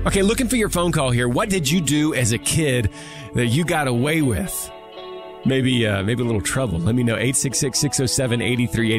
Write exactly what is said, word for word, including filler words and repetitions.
Okay, looking for your phone call here. What did you do as a kid that you got away with? Maybe uh, maybe a little trouble. Let me know. eight six six, six oh seven, eight three eight